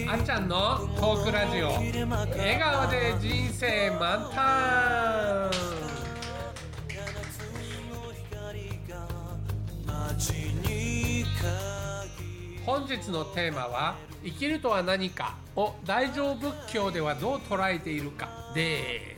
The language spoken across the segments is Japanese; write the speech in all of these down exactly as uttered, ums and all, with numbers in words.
あっちゃんのトークラジオ、笑顔で人生満タン。本日のテーマは生きるとは何かを大乗仏教ではどう捉えているかです。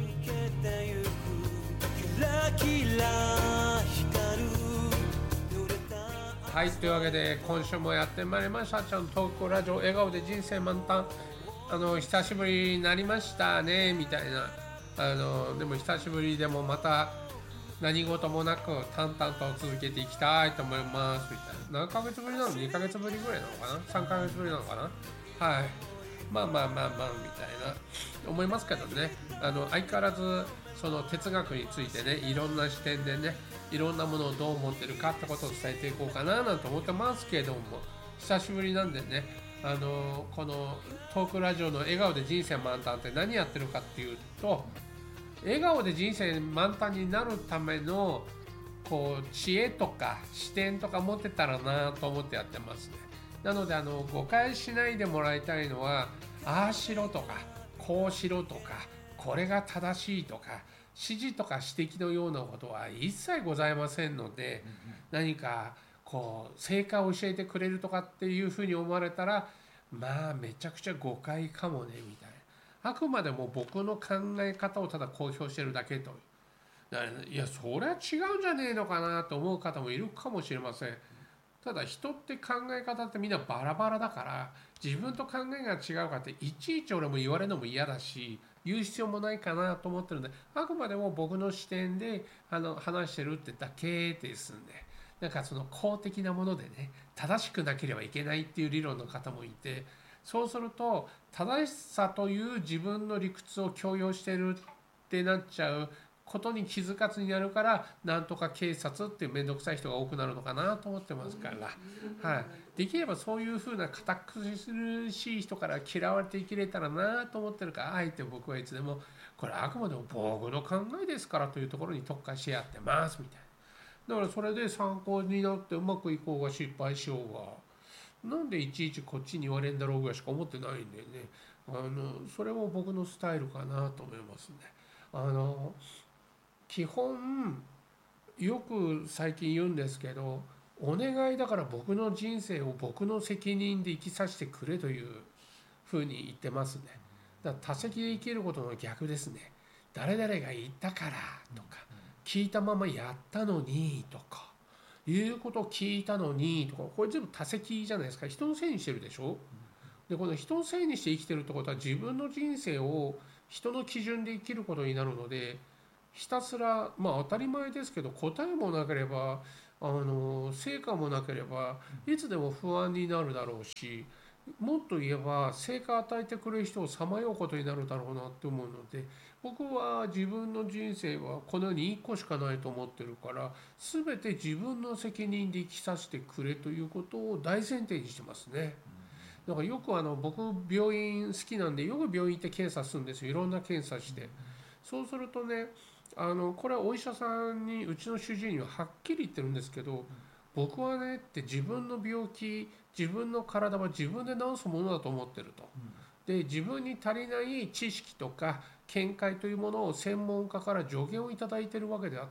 はい、というわけで今週もやってまいりましたあっちゃんのトークラジオ、笑顔で人生満タン。あの久しぶりになりましたねみたいな、あのでも久しぶりでもまた何事もなく淡々と続けていきたいと思いますみたいな。何ヶ月ぶりなの？ に ヶ月ぶりぐらいなのかな？ さん ヶ月ぶりなのかな。はい、まあまあまあまあみたいな思いますけどね。あの相変わらずその哲学についてね、いろんな視点でね、いろんなものをどう思ってるかってことを伝えていこうかななんて思ってますけれども、久しぶりなんでね、あのこのトークラジオの笑顔で人生満タンって何やってるかっていうと、笑顔で人生満タンになるためのこう知恵とか視点とか持ってたらなと思ってやってますね。なのであの誤解しないでもらいたいのは、ああしろとかこうしろとかこれが正しいとか指示とか指摘のようなことは一切ございませんので、何かこう正解を教えてくれるとかっていうふうに思われたら、まあめちゃくちゃ誤解かもねみたいな。あくまでも僕の考え方をただ公表してるだけという。だからいやそれは違うんじゃねえのかなと思う方もいるかもしれません。ただ人って考え方ってみんなバラバラだから、自分と考えが違うかっていちいち俺も言われるのも嫌だし、言う必要もないかなと思ってるんで、あくまでも僕の視点であの話してるってだけですんで、なんかその公的なものでね、正しくなければいけないっていう理論の方もいて、そうすると正しさという自分の理屈を強要してるってなっちゃうことに気づかずになるから、なんとか警察っていう面倒くさい人が多くなるのかなと思ってますから、はい、できればそういうふうな堅苦しい人から嫌われていけれたらなと思ってるから、あえて僕はいつでもこれあくまでも僕の考えですからというところに特化してやってますみたいな。だからそれで参考になってうまくいこうが失敗しようが、なんでいちいちこっちに言われるんだろうぐらいしか思ってないんでね、あのそれも僕のスタイルかなと思いますね。あの基本よく最近言うんですけど、お願いだから僕の人生を僕の責任で生きさせてくれというふうに言ってますね。だから他責で生きることの逆ですね。誰々が言ったからとか、聞いたままやったのにとか、言うこと聞いたのにとか、これ全部他責じゃないですか。人のせいにしてるでしょ。でこの人のせいにして生きてるってことは、自分の人生を人の基準で生きることになるので、ひたすらまあ当たり前ですけど、答えもなければあの成果もなければいつでも不安になるだろうし、もっと言えば成果を与えてくれる人をさまようことになるだろうなって思うので、僕は自分の人生はこの世にいっこしかないと思ってるから、全て自分の責任で生きさせてくれということを大前提にしてますね。だからよくあの僕病院好きなんで、よく病院行って検査するんですよ。いろんな検査して、そうするとね、あのこれはお医者さんに、うちの主治医にははっきり言ってるんですけど、僕はねって自分の病気、自分の体は自分で治すものだと思ってると。で自分に足りない知識とか見解というものを専門家から助言をいただいているわけであって、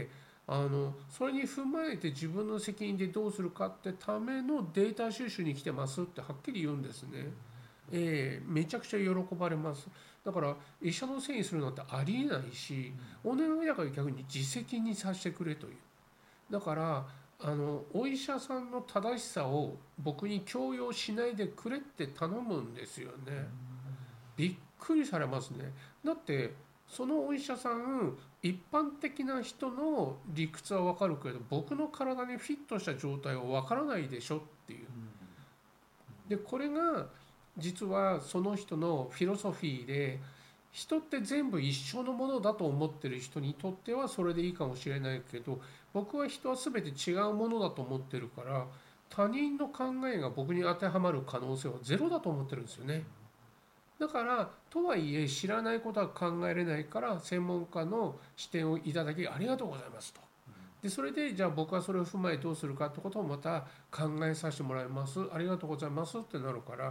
あのそれに踏まえて自分の責任でどうするかってためのデータ収集に来てますってはっきり言うんですね。えー、めちゃくちゃ喜ばれます。だから医者のせいにするなんてありえないし、お願いだから逆に自責にさせてくれという。だからあのお医者さんの正しさを僕に強要しないでくれって頼むんですよね。びっくりされますね。だってそのお医者さん、一般的な人の理屈は分かるけど、僕の体にフィットした状態は分からないでしょっていう。でこれが実はその人のフィロソフィーで、人って全部一緒のものだと思ってる人にとってはそれでいいかもしれないけど、僕は人は全て違うものだと思ってるから、他人の考えが僕に当てはまる可能性はゼロだと思ってるんですよね。だからとはいえ知らないことは考えれないから、専門家の視点をいただきありがとうございますと。でそれでじゃあ僕はそれを踏まえどうするかってことをまた考えさせてもらいます、ありがとうございますってなるから、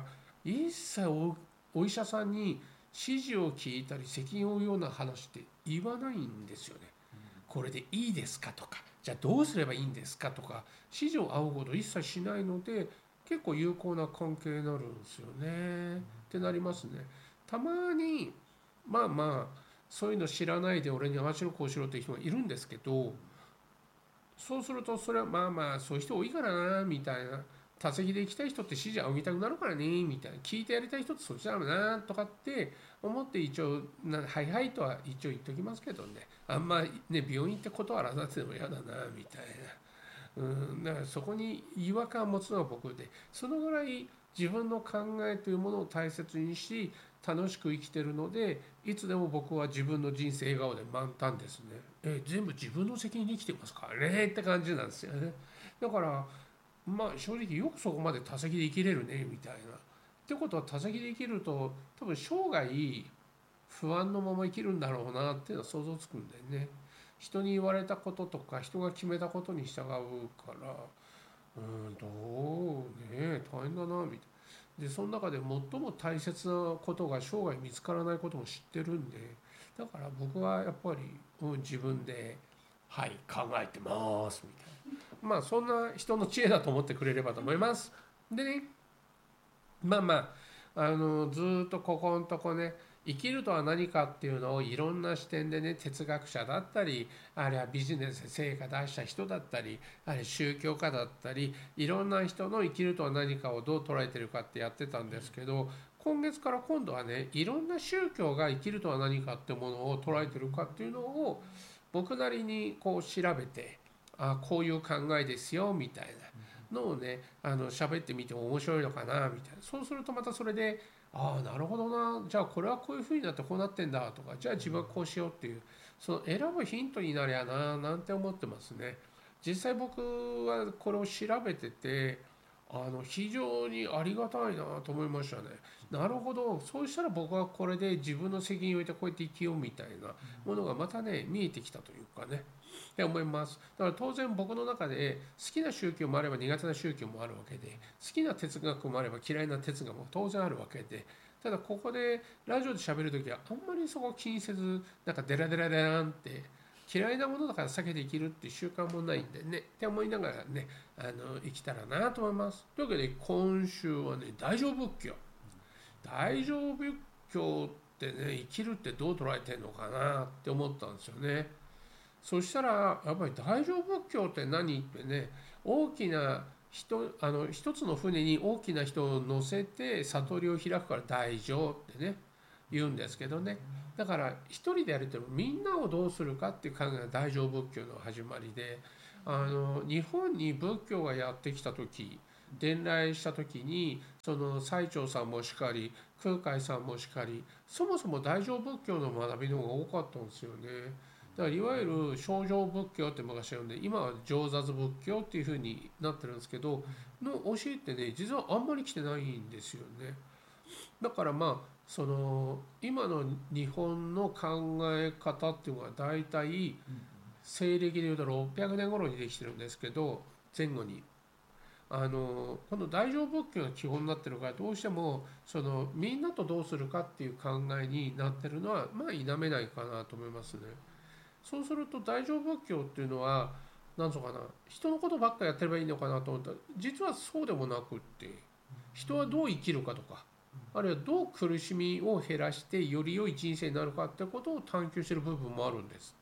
一切 お, お医者さんに指示を聞いたり責任を負うような話って言わないんですよね。これでいいですかとか、じゃあどうすればいいんですかとか指示を仰ぐこと一切しないので、結構有効な関係になるんですよねってなりますね。たまにまあまあそういうの知らないで俺にああしろこうしろっていう人がいるんですけど、そうするとそれはまあまあそういう人多いからなみたいな、多席で行きたい人って指示仰ぎたくなるからねみたいな、聞いてやりたい人ってそっちだろうなとかって思って一応なはいはいとは一応言っときますけどね、あんまね病院って断らざても嫌だなみたいな、うんだからそこに違和感を持つのは僕で、そのぐらい自分の考えというものを大切にし楽しく生きてるので、いつでも僕は自分の人生笑顔で満タンですね。え全部自分の責任で生きてますからねって感じなんですよね。だからまあ正直よくそこまで多席で生きれるねみたいな。ってことは多席で生きると多分生涯不安のまま生きるんだろうなっていうのは想像つくんだよね。人に言われたこととか人が決めたことに従うから、うんどうね大変だなみたいな。でその中で最も大切なことが生涯見つからないことも知ってるんで、だから僕はやっぱり、うん、自分ではい考えてますみたいな、まあそんな人の知恵だと思ってくれればと思います。でね、まあまああのずっとここのとこね、生きるとは何かっていうのをいろんな視点でね、哲学者だったり、あるいはビジネスで成果出した人だったり、あるいは宗教家だったり、いろんな人の生きるとは何かをどう捉えてるかってやってたんですけど、今月から今度はね、いろんな宗教が生きるとは何かってものを捉えてるかっていうのを僕なりにこう調べて、あこういう考えですよみたいなのをね、あの喋ってみても面白いのかなみたいな。そうするとまたそれで、ああなるほどな、じゃあこれはこういうふうになってこうなってんだとか、じゃあ自分はこうしようっていう、その選ぶヒントになりゃななんて思ってますね。実際僕はこれを調べてて、あの非常にありがたいなと思いましたね。なるほど、そうしたら僕はこれで自分の責任を置いてこうやって生きようみたいなものがまたね見えてきたというかねって思います。だから当然僕の中で好きな宗教もあれば苦手な宗教もあるわけで、好きな哲学もあれば嫌いな哲学も当然あるわけで、ただここでラジオで喋るときはあんまりそこを気にせず、なんかデラデラデランって嫌いなものだから避けて生きるっていう習慣もないんでねって思いながらね、あの生きたらなと思います。というわけで今週はね、大乗仏教。大乗仏教ってね、生きるってどう捉えてんのかなって思ったんですよね。そしたらやっぱり大乗仏教って何ってね、大きな人あの一つの船に大きな人を乗せて悟りを開くから大乗ってね言うんですけどね、だから一人でやるとみんなをどうするかっていう考えが大乗仏教の始まりで、あの日本に仏教がやってきた時、伝来した時にその最澄さんもしかり空海さんもしかり、そもそも大乗仏教の学びの方が多かったんですよね。だからいわゆる正常仏教って昔は呼んで、今は上座仏教っていう風になってるんですけど、の教えってね実はあんまり来てないんですよね。だからまあその今の日本の考え方っていうのは大体西暦でいうとろっぴゃくねん頃にできてるんですけど、前後にあのこの大乗仏教が基本になってるから、どうしてもそのみんなとどうするかっていう考えになってるのはまあ否めないかなと思いますね。そうすると大乗仏教っていうのは何ぞかな、人のことばっかやってればいいのかなと思ったら、実はそうでもなくって、人はどう生きるかとか、あるいはどう苦しみを減らしてより良い人生になるかってことを探求している部分もあるんですって。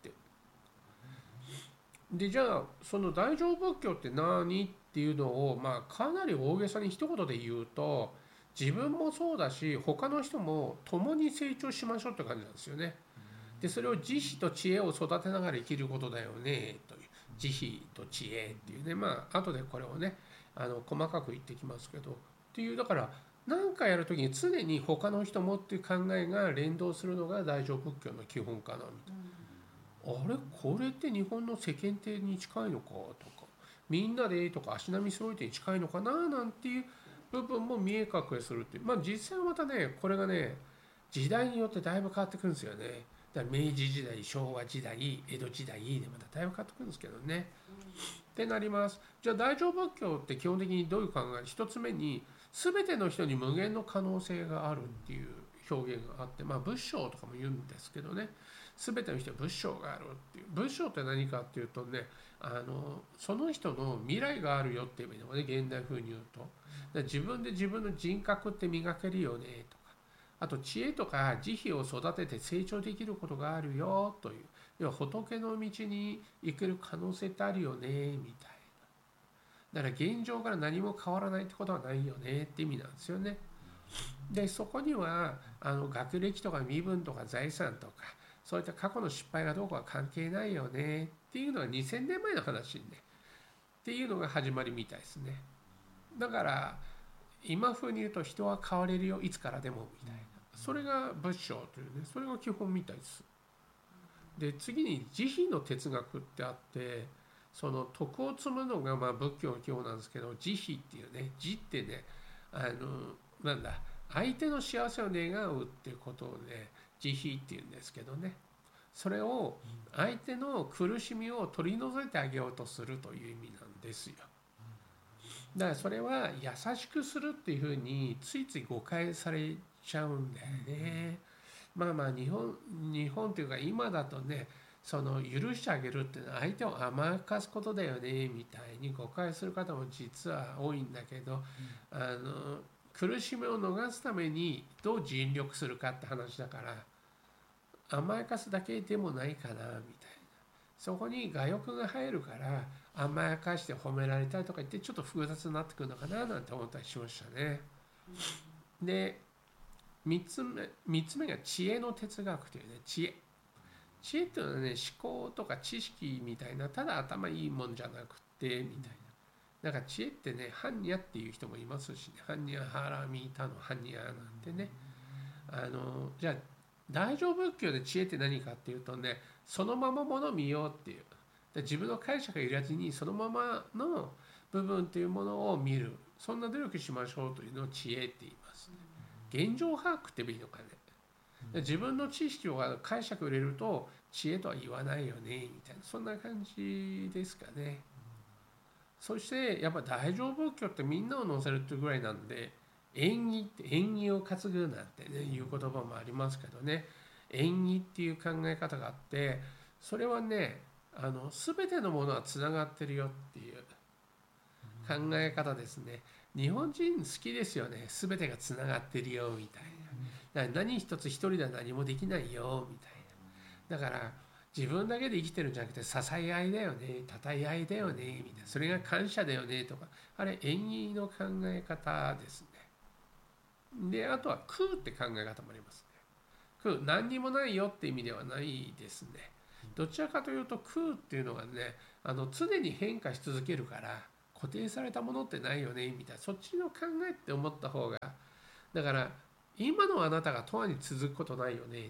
でじゃあその大乗仏教って何っていうのを、まあかなり大げさに一言で言うと、自分もそうだし他の人も共に成長しましょうって感じなんですよね。でそれを慈悲と知恵を育てながら生きることだよねという、慈悲と知恵っていうね、まあ後でこれをねあの細かく言ってきますけどっていう、だから何かやるときに常に他の人もっていう考えが連動するのが大乗仏教の基本かなみたいな。あれこれって日本の世間体に近いのかとか、みんなでとか足並み揃えてに近いのかななんていう部分も見え隠れするっていう、まあ実際はまたねこれがね時代によってだいぶ変わってくるんですよね。だから明治時代、昭和時代、江戸時代でまただいぶ変わってくるんですけどね。ってなります。じゃあ大乗仏教って基本的にどういう考え？一つ目に全ての人に無限の可能性があるっていう表現があって、まあ仏性とかも言うんですけどね、全ての人は仏性があるっていう。仏性って何かっていうとね、あのその人の未来があるよっていう意味でもね、現代風に言うと、自分で自分の人格って磨けるよねとか、あと知恵とか慈悲を育てて成長できることがあるよという、要は仏の道に行ける可能性ってあるよねみたいな。だから現状から何も変わらないってことはないよねって意味なんですよね。でそこにはあの学歴とか身分とか財産とかそういった過去の失敗がどうかは関係ないよねっていうのがにせんねんまえの話ねっていうのが始まりみたいですね。だから今風に言うと人は変われるよいつからでもみたいな、それが仏性というね、それが基本みたいです。で次に慈悲の哲学ってあって、その徳を積むのがまあ仏教の基本なんですけど、慈悲っていうね、慈ってね、あのなんだ相手の幸せを願うっていうことをね慈悲っていうんですけどね、それを相手の苦しみを取り除いてあげようとするという意味なんですよ。だからそれは優しくするっていうふうについつい誤解されちゃうんだよね。まあまあ日本日本というか今だとね、その許してあげるっていうのは相手を甘やかすことだよねみたいに誤解する方も実は多いんだけど、あの苦しみを逃すためにどう尽力するかって話だから、甘やかすだけでもないかなみたいな、そこに我欲が入るから甘やかして褒められたりとか言ってちょっと複雑になってくるのかななんて思ったりしましたね。でみっつめみっつめが知恵の哲学というね、知恵知恵っていうのはね、思考とか知識みたいなただ頭いいもんじゃなくてみたいな、だから知恵ってね、般若っていう人もいますしね、般若ハラミタの般若なんてね、あのじゃあ大乗仏教で知恵って何かっていうとね、そのままものを見ようっていう、自分の解釈がいらずにそのままの部分というものを見る、そんな努力しましょうというのを知恵って言いますね。現状把握っていいのかね。自分の知識を解釈を入れると知恵とは言わないよねみたいな、そんな感じですかね。そしてやっぱ大乗仏教ってみんなを乗せるっていうぐらいなんで、縁起って縁起を担ぐなんてねいう言葉もありますけどね、縁起っていう考え方があって、それはね、あの全てのものはつながってるよっていう考え方ですね。日本人好きですよね、全てがつながってるよみたいな。だから何一つ一人では何もできないよみたいな。だから自分だけで生きてるんじゃなくて支え合いだよね、たたえ合いだよねみたいな、それが感謝だよねとか、あれ縁起の考え方ですね。であとは空って考え方もありますね。空、何にもないよって意味ではないですね。どちらかというと空っていうのがね、あの常に変化し続けるから固定されたものってないよねみたいな、そっちの考えって思った方が、だから今のあなたが永遠に続くことないよねという、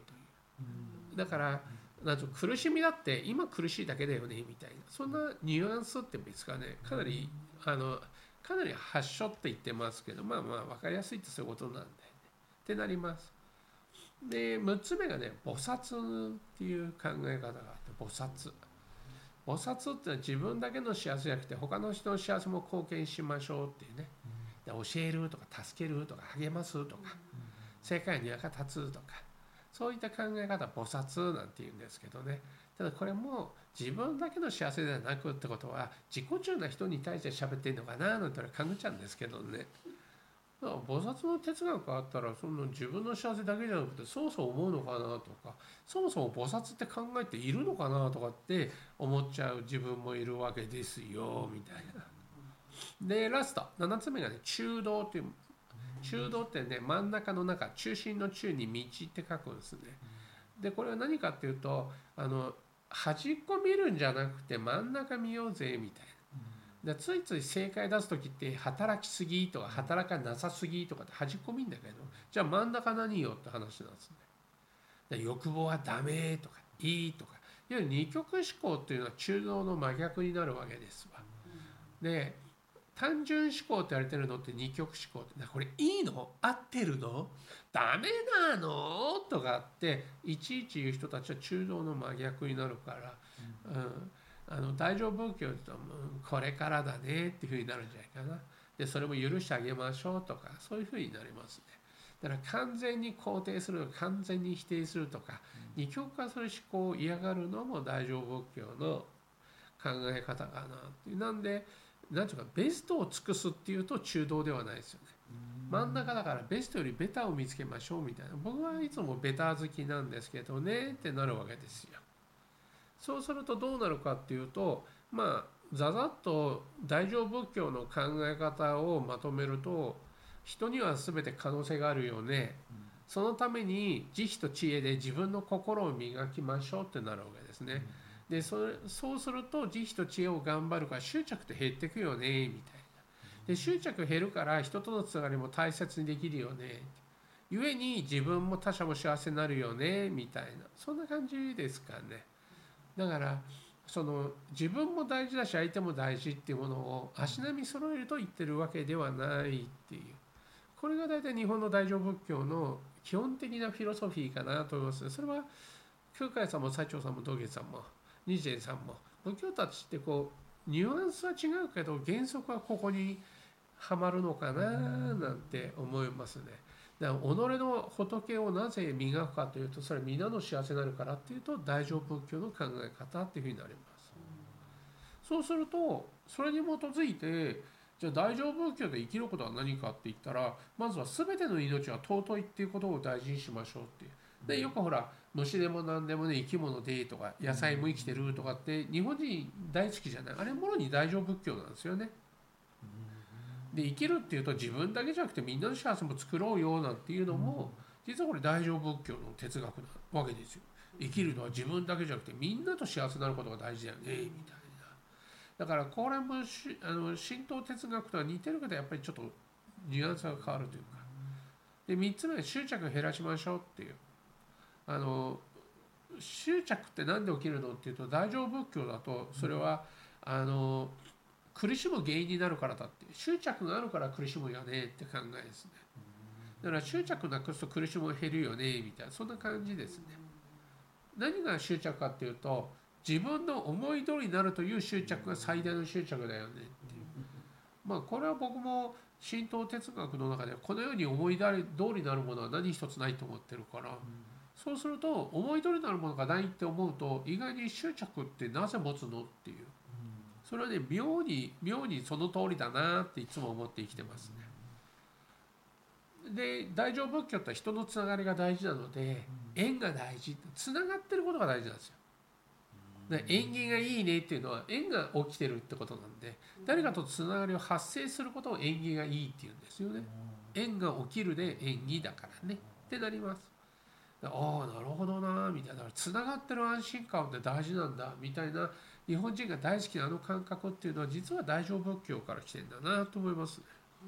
だからなんと苦しみだって今苦しいだけだよねみたいな、そんなニュアンスって別かね、かなりあのかなり発祥って言ってますけど、まあまあ分かりやすいってそういうことなんだよねってなります。でむっつめがね、菩薩っていう考え方があって、菩薩菩薩ってのは自分だけの幸せじゃなくて他の人の幸せも貢献しましょうっていうね、で教えるとか助けるとか励ますとか世界に役立つとか、そういった考え方菩薩なんて言うんですけどね。ただこれも自分だけの幸せではなくってことは、自己中な人に対して喋ってんのかななんて考えちゃうんですけどね。だから菩薩の哲学があったら、その自分の幸せだけじゃなくてそうそう思うのかなとか、そもそも菩薩って考えているのかなとかって思っちゃう自分もいるわけですよみたいな。でラストななつめがね、中道っていう、中道ってね、真ん中の中、中心の中に道って書くんですね。でこれは何かっていうと、あの端っこ見るんじゃなくて真ん中見ようぜみたいな。でついつい正解出す時って働きすぎとか働かなさすぎとかって端っこ見んだけど、じゃあ真ん中何よって話なんですね。で欲望はダメとかいいとか、いわゆる二極思考っていうのは中道の真逆になるわけですわ。で単純思考って言われてるのって二極思考って、これいいの合ってるのダメなのとかっていちいち言う人たちは中道の真逆になるから、うん、あの大乗仏教とこれからだねっていうふうになるんじゃないかな。 でそれも許してあげましょうとか、そういうふうになりますね。だから完全に肯定するとか完全に否定するとか、二極化する思考を嫌がるのも大乗仏教の考え方かなっていう。なんでなんていうか、ベストを尽くすっていうと中道ではないですよね。真ん中だからベストよりベターを見つけましょうみたいな。僕はいつもベター好きなんですけどねってなるわけですよ。そうするとどうなるかっていうと、まあざざっと大乗仏教の考え方をまとめると、人には全て可能性があるよね、そのために慈悲と知恵で自分の心を磨きましょうってなるわけですね。で そ, れそうすると慈悲と知恵を頑張るから執着って減ってくよねみたいな。で執着減るから人とのつながりも大切にできるよね、ゆえに自分も他者も幸せになるよねみたいな、そんな感じですかね。だからその自分も大事だし相手も大事っていうものを足並み揃えると言ってるわけではないっていう、これが大体日本の大乗仏教の基本的なフィロソフィーかなと思います。それは空海さんも最澄さんも道元さんも日蓮さんも、仏教たちってこうニュアンスは違うけど原則はここにはまるのかななんて思いますね。だから己の仏をなぜ磨くかというと、それは皆の幸せになるからっていうと大乗仏教の考え方っていうふうになります。そうするとそれに基づいて、じゃあ大乗仏教で生きることは何かって言ったら、まずは全ての命は尊いっていうことを大事にしましょうっていう。でよくほら虫でも何でもね生き物でとか野菜も生きてるとかって日本人大好きじゃない、あれもろに大乗仏教なんですよね。で生きるっていうと自分だけじゃなくてみんなの幸せも作ろうよなんていうのも、実はこれ大乗仏教の哲学なわけですよ。生きるのは自分だけじゃなくてみんなと幸せになることが大事だよねみたいな。だからこれもしあの神道哲学とは似てるけど、やっぱりちょっとニュアンスが変わるというか。でみっつめは執着を減らしましょうっていう。あの執着って何で起きるのっていうと、大乗仏教だとそれはあの苦しむ原因になるからだって、執着があるから苦しむよねって考えですね。だから執着なくすと苦しみも減るよねみたいな、そんな感じですね。何が執着かっていうと、自分の思い通りになるという執着が最大の執着だよねっていう。まあこれは僕も神道哲学の中でこのように思い通りになるものは何一つないと思ってるから、そうすると思い通りになるものがないって思うと、意外に執着ってなぜ持つのっていう、それはね妙に妙にその通りだなっていつも思って生きてますね。で大乗仏教って人のつながりが大事なので、縁が大事、つながってることが大事なんですよ。で縁起がいいねっていうのは縁が起きてるってことなんで、誰かとつながりを発生することを縁起がいいっていうんですよね。縁が起きるで縁起だからねってなります。ああなるほどなみたいな、つながってる安心感って大事なんだみたいな、日本人が大好きなあの感覚っていうのは実は大乗仏教から来てんだなと思いますね。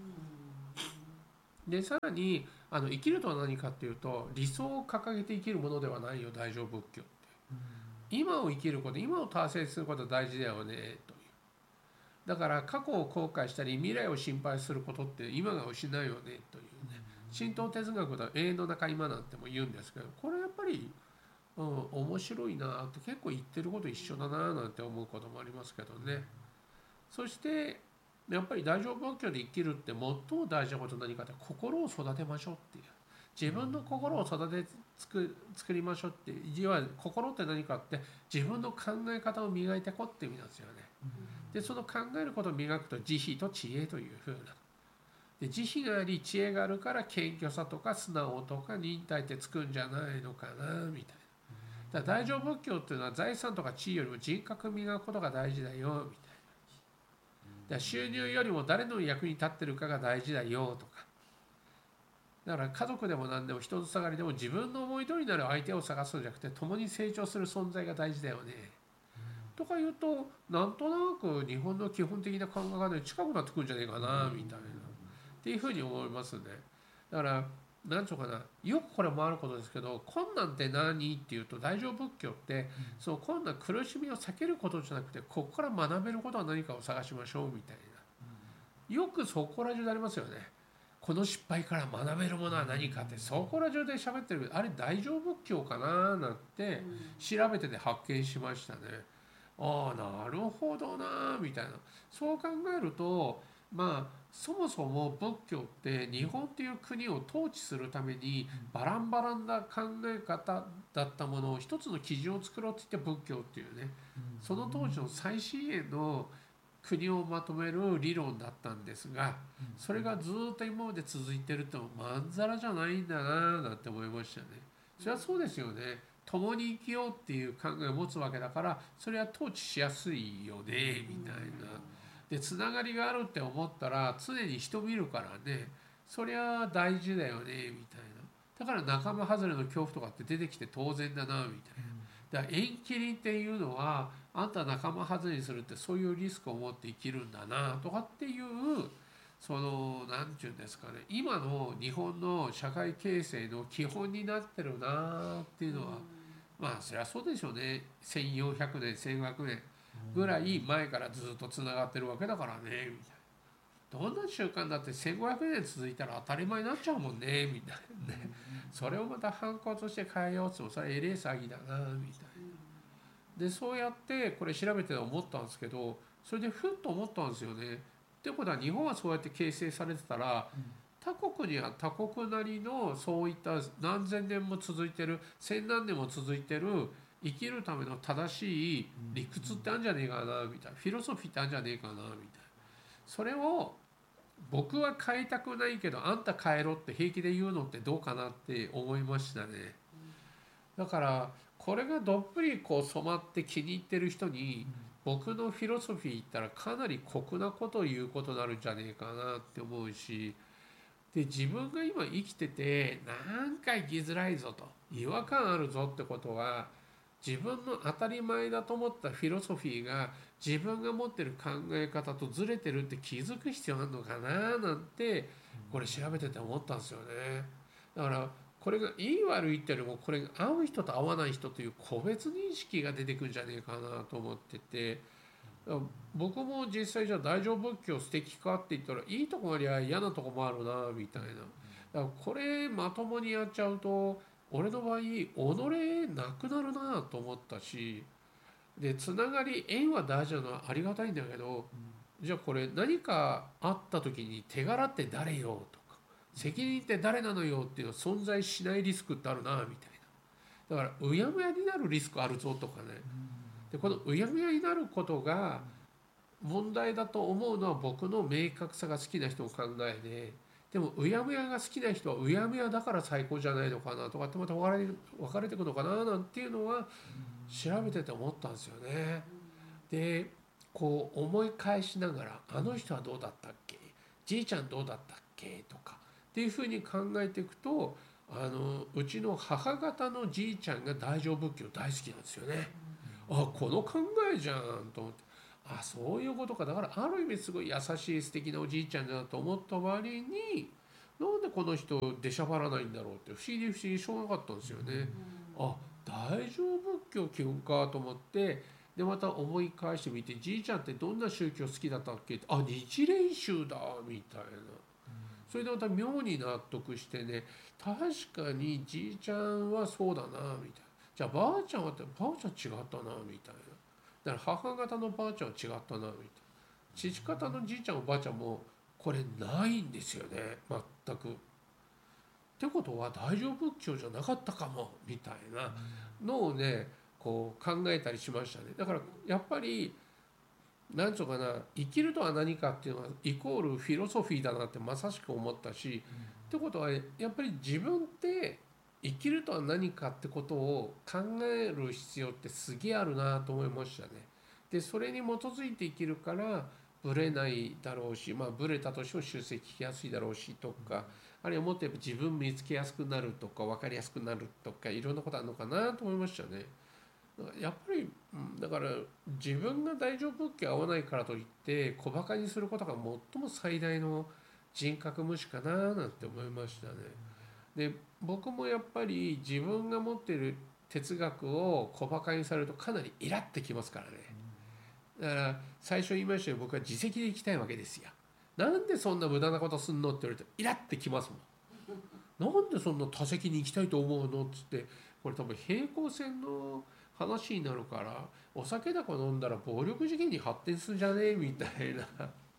でさらにあの生きるとは何かっていうと、理想を掲げて生きるものではないよ大乗仏教って。今を生きること、今を達成することは大事だよねという。だから過去を後悔したり未来を心配することって今が失うよねというね。神道哲学では永遠の中今なんても言うんですけど、これやっぱり、うん、面白いなって結構言ってること一緒だななんて思うこともありますけどね。そしてやっぱり大乗仏教で生きるって最も大事なことは何かって、心を育てましょうっていう。自分の心を育てつく作りましょうっていう。要は心って何かって自分の考え方を磨いていこうっていう意味なんですよね。でその考えることを磨くと慈悲と知恵というふうな。で慈悲があり知恵があるから謙虚さとか素直とか忍耐ってつくんじゃないのかなみたいな。だから大乗仏教っていうのは財産とか地位よりも人格を磨くことが大事だよみたいな。だから収入よりも誰の役に立ってるかが大事だよとか。だから家族でも何でも人のつながりでも自分の思い通りになる相手を探すんじゃなくて、共に成長する存在が大事だよねとか言うと、なんとなく日本の基本的な考え方に近くなってくるんじゃないかなみたいなっていうふうに思いますね。だから何て言うかな、よくこれもあることですけど、困難って何っていうと、大乗仏教ってその困難苦しみを避けることじゃなくて、ここから学べることは何かを探しましょうみたいな、よくそこら中でありますよね。この失敗から学べるものは何かって、そこら中で喋ってる、あれ大乗仏教かななんて調べてて発見しましたね。ああなるほどなみたいな。そう考えるとまあそもそも仏教って日本っていう国を統治するためにバランバランな考え方だったものを一つの基準を作ろうって言って仏教っていうね、その当時の最新鋭の国をまとめる理論だったんですが、それがずっと今まで続いてるとまんざらじゃないんだななんて思いましたね。それはそうですよね。共に生きようっていう考えを持つわけだから、それは統治しやすいよねみたいな。でつながりがあるって思ったら常に人見るからね、そりゃ大事だよねみたいな。だから仲間外れの恐怖とかって出てきて当然だなみたいな。だから縁切りっていうのはあんた仲間外れにするってそういうリスクを持って生きるんだなとかっていう、その何て言うんですかね、今の日本の社会形成の基本になってるなっていうのは、まあそりゃそうでしょうね。せんよんひゃくねんせんごひゃくねんぐらい前からずっとつながってるわけだからねみたいな。どんな習慣だってせんごひゃくねん続いたら当たり前になっちゃうもんねみたいなね。それをまた反抗として変えようってもそれはえれえ詐欺だなみたいな。でそうやってこれ調べて思ったんですけど、それでふっと思ったんですよね。ってことは日本はそうやって形成されてたら、他国には他国なりのそういった何千年も続いてる千何年も続いてる生きるための正しい理屈ってあるんじゃねえかなみたいな、フィロソフィーってあるんじゃねえかなみたいな。それを僕は変えたくないけどあんた変えろって平気で言うのってどうかなって思いましたね。だからこれがどっぷりこう染まって気に入ってる人に僕のフィロソフィー言ったらかなり酷なことを言うことになるんじゃねえかなって思うし、で自分が今生きててなんか生きづらいぞと違和感あるぞってことは、自分の当たり前だと思ったフィロソフィーが自分が持ってる考え方とずれてるって気づく必要あるのかななんてこれ調べてて思ったんですよね。だからこれがいい悪いっていうよりもこれが合う人と合わない人という個別認識が出てくるんじゃねえかなと思ってて、僕も実際じゃあ大乗仏教素敵かって言ったらいいとこもありゃ嫌なとこもあるなみたいな。だからこれまともにやっちゃうと俺の場合己なくなるなと思ったし、でつながり縁は大事なのはありがたいんだけど、じゃあこれ何かあった時に手柄って誰よとか責任って誰なのよっていうのは存在しないリスクってあるなみたいな。だからうやむやになるリスクあるぞとかね。でこのうやむやになることが問題だと思うのは僕の明確さが好きな人の考えで、でもうやむやが好きな人はうやむやだから最高じゃないのかなとかってまた分かれ分かれてくのかななんていうのは調べてて思ったんですよね。でこう思い返しながらあの人はどうだったっけ、じいちゃんどうだったっけとかっていうふうに考えていくと、あのうちの母方のじいちゃんが大乗仏教大好きなんですよね。あこの考えじゃんと思って、あそういうことか。だからある意味すごい優しい素敵なおじいちゃんだと思った割になんでこの人出しゃばらないんだろうって不思議で不思議しょうがなかったんですよね。あ大乗仏教基本かと思って、でまた思い返してみて、じいちゃんってどんな宗教好きだったっけって、あ日蓮宗だみたいな。それでまた妙に納得してね、確かにじいちゃんはそうだなみたいな。じゃあばあちゃんはってばあちゃん違ったなみたいな。だから母方のばあちゃんは違ったなみたいな。父方のじいちゃんおばあちゃんもこれないんですよね全く。ってことは大乗仏教じゃなかったかもみたいなのをねこう考えたりしましたね。だからやっぱりなんつうかな、生きるとは何かっていうのはイコールフィロソフィーだなってまさしく思ったし、ってことはやっぱり自分って生きるとは何かってことを考える必要ってすげえあるなと思いましたね。でそれに基づいて生きるからブレないだろうし、まあブレたとしても修正聞きやすいだろうしとか、あるいはもっとやっぱ自分見つけやすくなるとか分かりやすくなるとかいろんなことあるのかなと思いましたね。やっぱりだから自分が大乗仏教合わないからといって小バカにすることが最も最大の人格無視かななんて思いましたね。で僕もやっぱり自分が持っている哲学を小バカにされるとかなりイラってきますからね。だから最初言いましたよ、僕は自責で行きたいわけですよ。なんでそんな無駄なことすんのって言われてイラってきますもん。なんでそんな多責に行きたいと思うのっつって、これ多分平行線の話になるから、お酒だか飲んだら暴力事件に発展するんじゃねえみたいな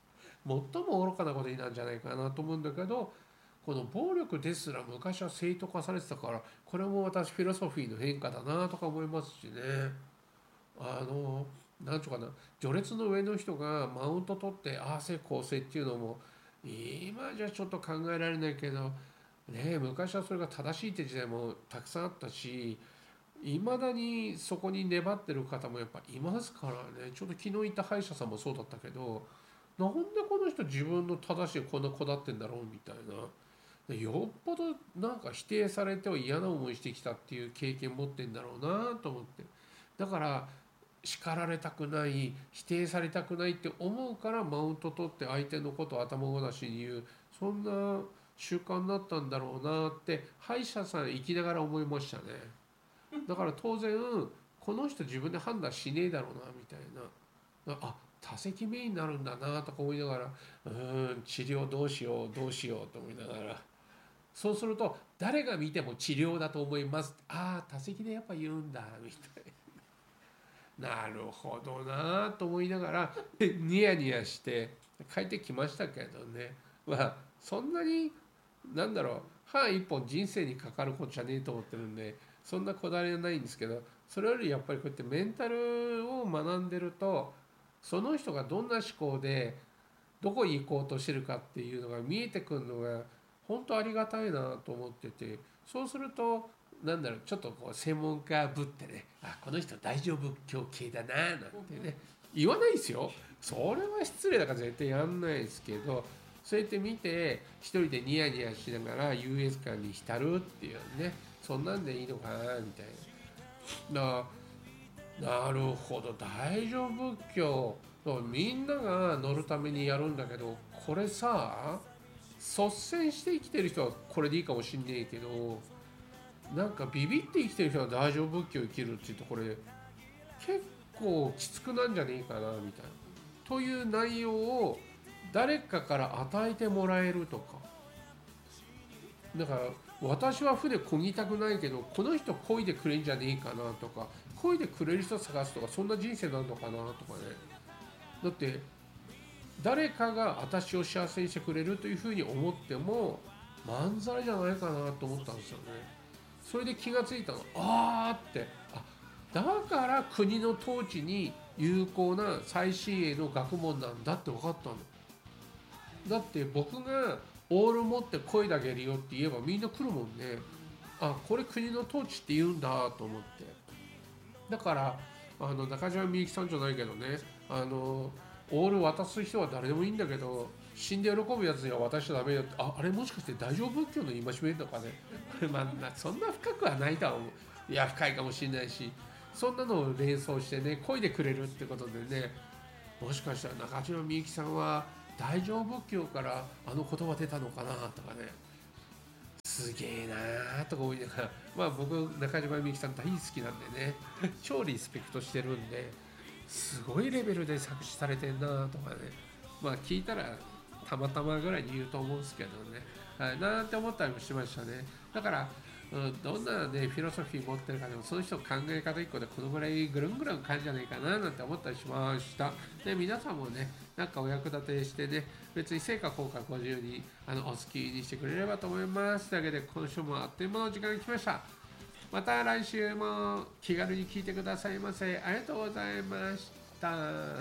最も愚かなことになるんじゃないかなと思うんだけど、この暴力ですら昔は正当化されてたから、これも私フィロソフィーの変化だなとか思いますしね。あのなんていうかな、序列の上の人がマウント取ってああせこうせっていうのも今じゃちょっと考えられないけどね、昔はそれが正しいって時代もたくさんあったし、いまだにそこに粘ってる方もやっぱいますからね。ちょっと昨日いた歯医者さんもそうだったけど、なんでこの人自分の正しいこんなこだわってんだろうみたいな。よっぽどなんか否定されては嫌な思いしてきたっていう経験持ってんだろうなと思って。だから叱られたくない、否定されたくないって思うからマウント取って相手のことを頭ごなしに言う、そんな習慣になったんだろうなって歯医者さん行きながら思いましたね。だから当然この人自分で判断しねえだろうなみたいな、あ、多席目になるんだなとか思いながら、うーん治療どうしようどうしようと思いながら、そうすると誰が見ても治療だと思います、ああ多席でやっぱ言うんだみたいな、なるほどなと思いながらニヤニヤして帰ってきましたけどね。まあそんなになんだろう、歯一本人生にかかることじゃねえと思ってるんで、そんなこだわりはないんですけど、それよりやっぱりこうやってメンタルを学んでると、その人がどんな思考でどこに行こうとしてるかっていうのが見えてくるのが本当ありがたいなと思ってて、そうするとなんだろう、ちょっとこう専門家ぶってね、あ、この人大乗仏教系だななんてね言わないですよ。それは失礼だから絶対やんないですけど、そうやって見て一人でニヤニヤしながら優越感に浸るっていうね、そんなんでいいのかなみたいな。ななるほど、大乗仏教みんなが乗るためにやるんだけど、これさ率先して生きてる人はこれでいいかもしんねえけど、なんかビビって生きてる人は大乗仏教生きるっていうとこれ結構きつくなんじゃねえかなみたいな、という内容を誰かから与えてもらえるとか、だから私は船漕ぎたくないけどこの人漕いでくれんじゃねえかなとか、漕いでくれる人探すとか、そんな人生なのかなとかね。だって誰かが私を幸せにしてくれるというふうに思ってもまんざらじゃないかなと思ったんですよね。それで気がついたの、あーって、あ、だから国の統治に有効な最新鋭の学問なんだって分かったの。だって僕がオール持って声であげるよって言えばみんな来るもんね。あ、これ国の統治って言うんだと思って。だからあの中島みゆきさんじゃないけどね、あのオール渡す人は誰でもいいんだけど死んで喜ぶやつには渡しちゃダメよって、あ、あれもしかして大乗仏教の戒めとかね、これまあそんな深くはないとは思う、いや深いかもしれないし、そんなのを連想してね漕いでくれるってことでね、もしかしたら中島みゆきさんは大乗仏教からあの言葉出たのかなとかね、すげえなーとか思いながら、まあ僕中島みゆきさん大好きなんでね超リスペクトしてるんで、すごいレベルで作詞されてんなとかね、まあ聞いたらたまたまぐらいに言うと思うんですけどね、はい、なんて思ったりもしましたね。だから、うん、どんなねフィロソフィー持ってるかでもその人の考え方いっこでこのぐらいぐるんぐるん感じじゃないかななんて思ったりしました。で皆さんもねなんかお役立てしてね、別に成果効果ご自由にあのお好きにしてくれればと思います。というわけで今週もあっという間の時間が来ました。また来週も気軽に聞いてくださいませ。ありがとうございました。